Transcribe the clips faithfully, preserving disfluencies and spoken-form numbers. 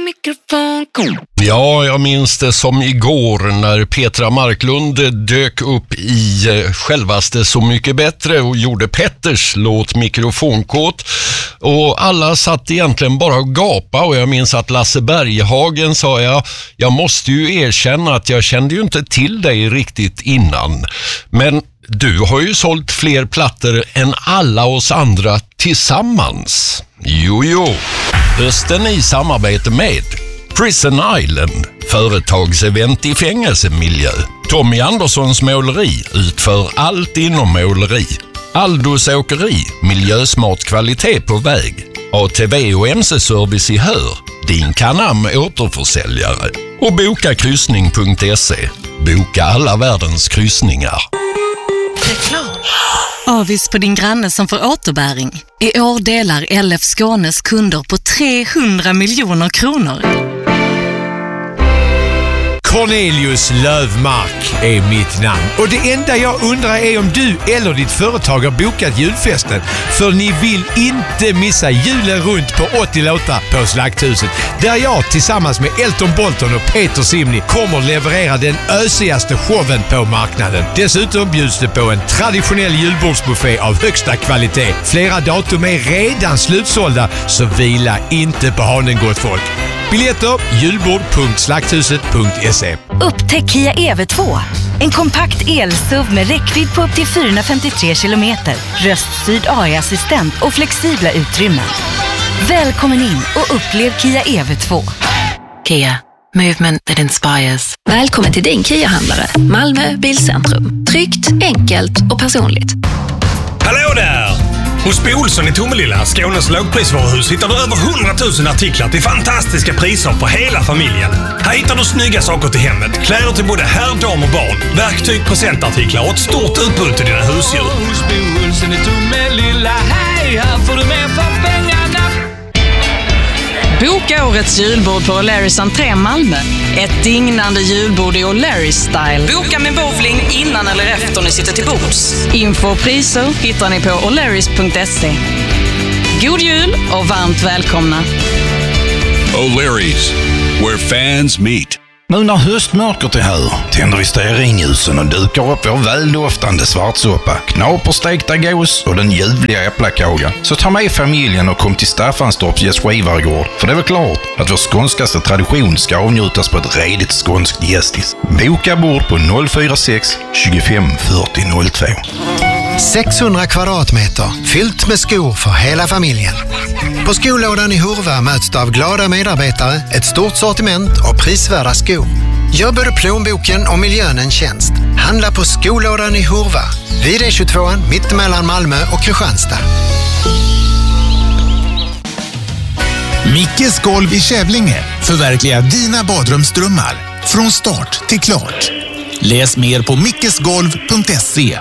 mikrofon. Ja, jag minns det som igår när Petra Marklund dök upp i självaste Så mycket bättre och gjorde Petters låt Mikrofonkåt. Och alla satt egentligen bara och gapa, och jag minns att Lasse Berghagen sa jag, jag måste ju erkänna att jag kände ju inte till dig riktigt innan. Men du har ju sålt fler plattor än alla oss andra tillsammans. Jo, jo. Hösten i samarbete med Prison Island, företagsevent i fängelsemiljö. Tommy Anderssons måleri utför allt inom måleri. Aldos åkeri, miljösmart kvalitet på väg. A T V och M C-service i Hör, din Canam återförsäljare. Och boka kryssning punkt se. Boka alla världens kryssningar. Avis på din granne som får återbäring. I år delar L F Skånes kunder på trehundra miljoner kronor. Cornelius Lövmark är mitt namn. Och det enda jag undrar är om du eller ditt företag har bokat julfesten. För ni vill inte missa julen runt på åttio låtar på Slakthuset. Där jag tillsammans med Elton Bolton och Peter Simni kommer leverera den ösigaste showen på marknaden. Dessutom bjuds det på en traditionell julbordsbuffé av högsta kvalitet. Flera datum är redan slutsålda, så vila inte på hanen, gott folk. Biljetter julbord punkt slakthuset punkt se. Upptäck Kia E V två. En kompakt el-S U V med räckvidd på upp till fyrahundrafemtiotre kilometer, röststyrd A I-assistent och flexibla utrymmen. Välkommen in och upplev Kia E V två. Kia. Movement that inspires. Välkommen till din Kia-handlare. Malmö Bilcentrum. Tryggt, enkelt och personligt. Hallå där! Hos B. Olsson i Tomelilla, Skånes lågprisvaruhus, hittar du över hundratusen artiklar till fantastiska priser för hela familjen. Här hittar du snygga saker till hemmet, kläder till både herr, dam och barn, verktyg, presentartiklar och ett stort utbud till dina husdjur. Hos B. Olsson i Tomelilla, hej, här får du mer för pengarna. Boka årets julbord på O'Larrys entré Malmö. Ett dignande julbord i O'Larrys-style. Boka med bowling innan eller efter ni sitter till bords. Info och priser hittar ni på O'Larrys punkt se. God jul och varmt välkomna. O'Larrys, where fans meet. Nu när höstmörkret är här tänder vi stearinljusen och dukar upp vår väldoftande svartsoppa, knaperstekta gås och den ljuvliga äpplakagan. Så ta med familjen och kom till Staffanstorps gästgivargård, för det är väl klart att vår skånskaste tradition ska avnjutas på ett redigt skånskt gästis. Boka bord på noll fyra sex tjugofem fyrtio noll två. sexhundra kvadratmeter fyllt med skor för hela familjen. På skolådan i Hurva möts av glada medarbetare, ett stort sortiment och prisvärda skor. Gör både plånboken och miljön en tjänst. Handla på skolådan i Hurva, vid E tjugotvå mitt mellan Malmö och Kristianstad. Mickes golv i Kävlinge förverkligar dina badrumsdrömmar från start till klart. Läs mer på mickesgolv punkt se.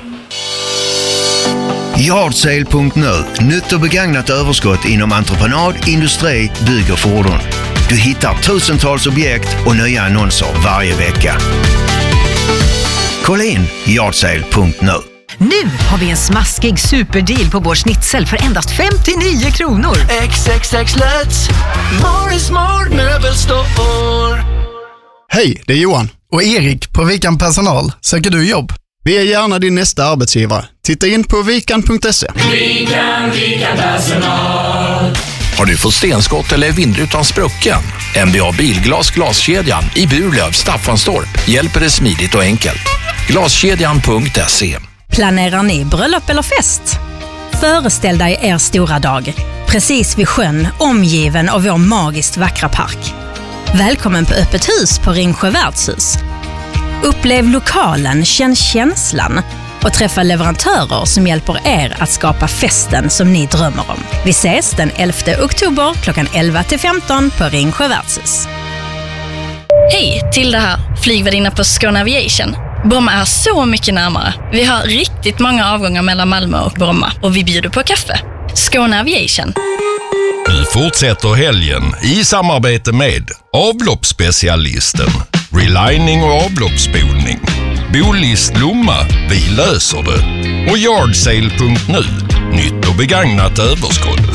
Yardsale punkt nu. Nytt och begagnat överskott inom entreprenad, industri, bygg och fordon. Du hittar tusentals objekt och nya annonser varje vecka. Kolla in yardsale punkt nu. Nu har vi en smaskig superdeal på vår schnitzel för endast femtionio kronor. X X X Let's Morris Mord Möbelstore. Hej, det är Johan och Erik på Vikan Personal. Söker du jobb? Vi är gärna din nästa arbetsgivare. Titta in på vikan punkt se. Vikan, Vikan Personal. Har du fått stenskott eller vindrutan sprucken? M B A Bilglas Glaskedjan i Burlöv, Staffanstorp hjälper dig smidigt och enkelt. Glaskedjan punkt se. Planerar ni bröllop eller fest? Föreställ dig er stora dag. Precis vid sjön, omgiven av vår magiskt vackra park. Välkommen på öppet hus på Ringsjö värdshus. Upplev lokalen, känn känslan och träffa leverantörer som hjälper er att skapa festen som ni drömmer om. Vi ses den elfte oktober klockan elva till femton på Ringsjö värdshus. Hej, Tilda här, flygvärdinna på Skåne Aviation. Bromma är så mycket närmare. Vi har riktigt många avgångar mellan Malmö och Bromma och vi bjuder på kaffe. Skåne Aviation. Vi fortsätter helgen i samarbete med avloppsspecialisten, relining och avloppsspolning, Bolist Lomma, vi löser det, och yardsale punkt nu, nytt och begagnat överskott